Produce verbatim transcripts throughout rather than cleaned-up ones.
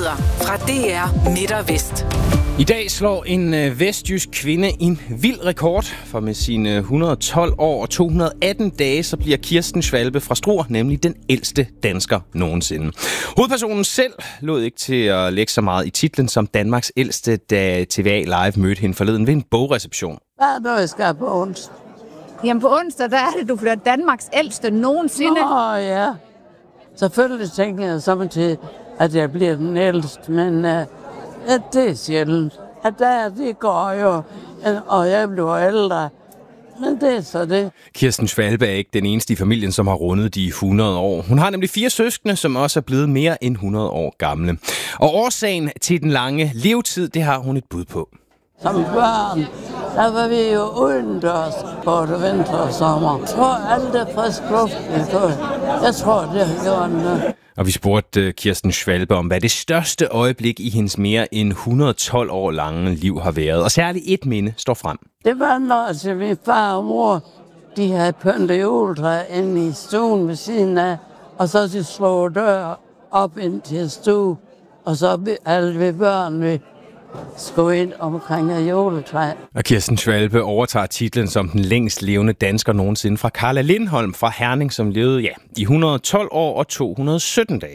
Nyheder fra D R Midt og Vest. I dag slår en vestjysk kvinde en vild rekord, for med sine et hundrede og tolv år og to hundrede og atten dage, så bliver Kirsten Schwalbe fra Struer nemlig den ældste dansker nogensinde. Hovedpersonen selv lod ikke til at lægge så meget i titlen som Danmarks ældste, da T V A Live mødte hende forleden ved en bogreception. Hvad er det, jeg skal på onsdag? Jamen på onsdag, der er det, du bliver Danmarks ældste nogensinde. Åh oh, ja. Selvfølgelig tænker jeg så til, at jeg bliver den ældste, men uh, ja, det er sjældent. At der, det går jo, og jeg bliver ældre. Men det er så det. Kirsten Schwalbe er ikke den eneste i familien, som har rundet de hundrede år. Hun har nemlig fire søskende, som også er blevet mere end hundrede år gamle. Og årsagen til den lange levetid, det har hun et bud på. Som børn, der var vi jo udendørs både vinter og sommer. Jeg tror, alt er frisk luft. Jeg tror, det har gjort noget. Og vi spurgte Kirsten Schwalbe om, hvad det største øjeblik i hendes mere end et hundrede og tolv år lange liv har været. Og særligt et minde står frem. Det var når til min far og mor, de havde pyntet juletræ inde i stuen ved siden af. Og så de slog dør op ind til stue. Og så alle vi børn, vi skulle ind omkring af juletræ. Og Kirsten Schwalbe overtager titlen som den længst levende dansker nogensinde fra Carla Lindholm fra Herning, som levede ja, i et hundrede og tolv år og to hundrede og sytten dage.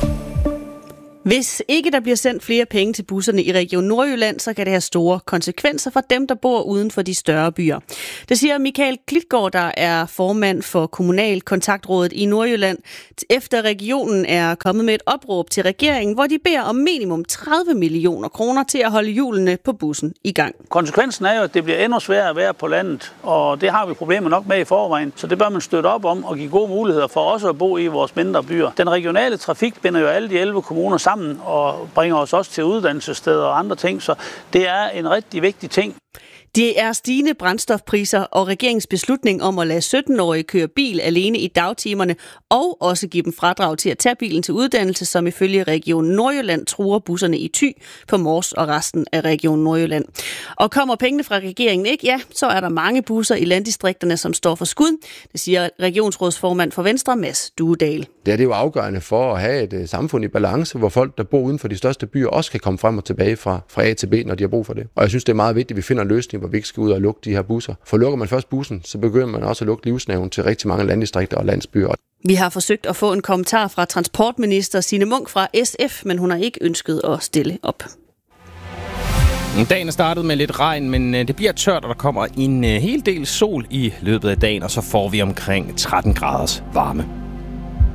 Hvis ikke der bliver sendt flere penge til busserne i Region Nordjylland, så kan det have store konsekvenser for dem, der bor uden for de større byer. Det siger Michael Klitgaard, der er formand for Kommunalkontaktrådet i Nordjylland, efter regionen er kommet med et opråb til regeringen, hvor de beder om minimum tredive millioner kroner til at holde hjulene på bussen i gang. Konsekvensen er jo, at det bliver endnu sværere at være på landet, og det har vi problemer nok med i forvejen, så det bør man støtte op om og give gode muligheder for også at bo i vores mindre byer. Den regionale trafik binder jo alle de elleve kommuner sammen og bringer os også til uddannelsessteder og andre ting, så det er en rigtig vigtig ting. Det er stigende brændstofpriser og regeringens beslutning om at lade sytten-årige køre bil alene i dagtimerne og også give dem fradrag til at tage bilen til uddannelse, som ifølge Region Nordjylland truer busserne i Thy, på Mors og resten af Region Nordjylland. Og kommer pengene fra regeringen ikke, ja, så er der mange busser i landdistrikterne, som står for skud. Det siger regionsrådsformand for Venstre, Mads Duedal. Det er det jo afgørende for at have et samfund i balance, hvor folk, der bor uden for de største byer, også kan komme frem og tilbage fra, fra A til B, når de har brug for det. Og jeg synes, det er meget vigtigt, at vi finder en løsning, hvor vi ikke skal ud og lukke de her busser. For lukker man først bussen, så begynder man også at lukke livsnerven til rigtig mange landdistrikter og landsbyer. Vi har forsøgt at få en kommentar fra transportminister Signe Munk fra S F, men hun har ikke ønsket at stille op. Dagen er startet med lidt regn, men det bliver tørt, og der kommer en hel del sol i løbet af dagen, og så får vi omkring tretten graders varme.